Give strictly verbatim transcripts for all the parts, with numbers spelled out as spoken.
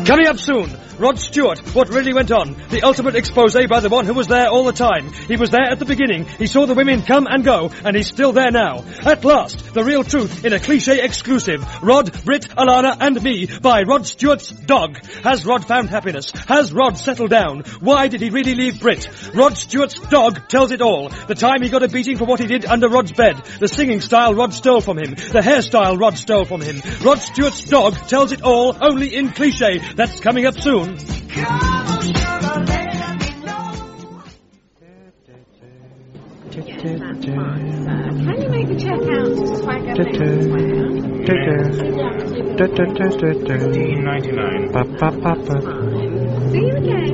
Coming up soon, Rod Stewart, what really went on. The ultimate expose by the one who was there all the time. He was there at the beginning. He saw the women come and go, and he's still there now. At last, the real truth in a cliché exclusive. Rod, Britt, Alana and me by Rod Stewart's dog. Has Rod found happiness? Has Rod settled down? Why did he really leave Britt? Rod Stewart's dog tells it all. The time he got a beating for what he did under Rod's bed. The singing style Rod stole from him. The hairstyle Rod stole from him. Rod Stewart's dog tells it all, only in cliché. That's coming up soon. Yes, that's fine, sir. Can you make a check out to Swagger fifteen ninety-nine. See you again.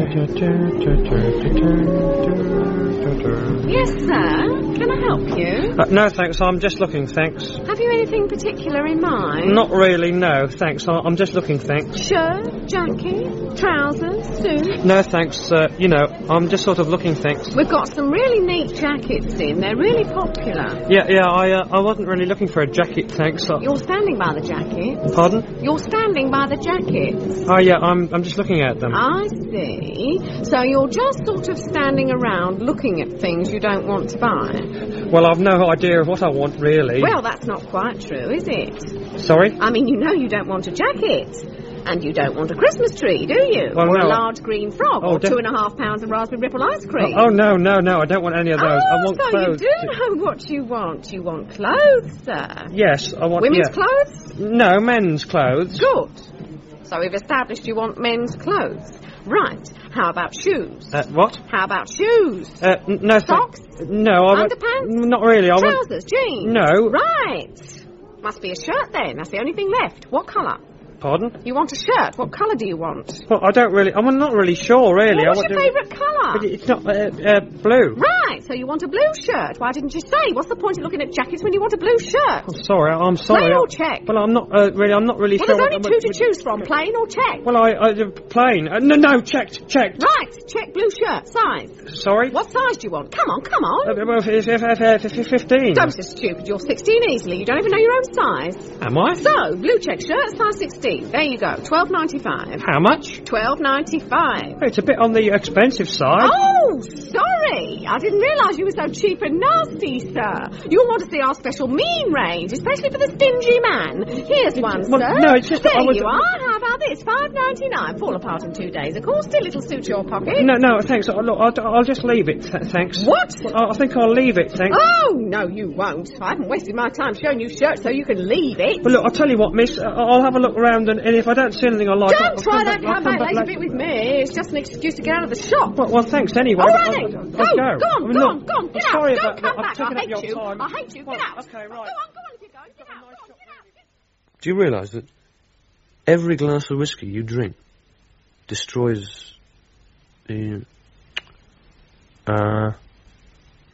Yes, sir. Can I help you? Uh, no, thanks. I'm just looking, thanks. Have you anything particular in mind? Not really, no, thanks. I- I'm just looking, thanks. Shirt, jacket, trousers, suit? No, thanks. Uh, you know, I'm just sort of looking, thanks. We've got some really neat jackets in. They're really popular. Yeah, yeah, I uh, I wasn't really looking for a jacket, thanks. Uh, You're standing by the jackets. Pardon? You're standing by the jackets. Oh, yeah, I'm I'm just looking at them. I see. So you're just sort of standing around looking at things you don't want to buy. Well, I've no idea of what I want, really. Well, that's not quite true, is it? Sorry? I mean, you know you don't want a jacket. And you don't want a Christmas tree, do you? Well, or no. a large green frog, Oh, or def- two and a half pounds of raspberry ripple ice cream. Oh, oh, no, no, no, I don't want any of those. Oh, I want so clothes. you do know what you want. You want clothes, sir. Yes, I want... Women's yeah. clothes? No, men's clothes. Good. So we've established you want men's clothes. Right. How about shoes? Uh, what? How about shoes? Uh, n- no, th- Socks? No, I want... Underpants? Not really, I want... Trousers? Jeans? No. Right. Must be a shirt then. That's the only thing left. What colour? Pardon? You want a shirt. What colour do you want? Well, I don't really... I'm not really sure, really. Well, what's I want your to- favourite colour? But it's not... Uh, uh, blue. Right, so you want a blue shirt. Why didn't you say? What's the point of looking at jackets when you want a blue shirt? I'm sorry, I'm sorry. Plain or I- check? Well, I'm not uh, really... I'm not really Well, sure... there's only what- two to what- choose from, plain or check. Well, I... I uh, plain. Uh, no, no, checked, checked. Right, check blue shirt, size. Sorry? What size do you want? Come on, come on. Uh, well, f- f- f- f- f- fifteen. Don't be so stupid, you're sixteen easily. You don't even know your own size. Am I? So, blue check shirt, size sixteen. There you go, twelve ninety-five. How much? twelve ninety-five. It's a bit on the expensive side. Oh, sorry. I didn't realise you were so cheap and nasty, sir. You'll want to see our special mean range, especially for the stingy man. Here's one, well, sir. no, it's just that there I was- you are. How about this? five ninety-nine. Fall apart in two days, of course. Still it'll suit your pocket. No, no, thanks. Uh, Look, I'll, I'll just leave it, th- thanks. What? I, I think I'll leave it, thanks. Oh, no, you won't. I haven't wasted my time showing you shirts so you can leave it. But look, I'll tell you what, miss, uh, I'll have a look around, and, and if I don't see anything I like... I'll, Don't I'll try come that back, I'll comeback come back later bit with me. It's just an excuse to get out of the shop. Well, well, thanks anyway. All I'll- right, I'll- then. I'll Go, go. go on, I mean, go on, look, go on. Get I'm out. sorry Don't about come that. back. I've taken I up hate your you. time. I hate you. Well, Get out. okay, right. Go on, go on if you're going. Get out. Go on, get out. Get out. Do you realise that every glass of whiskey you drink destroys the... Uh...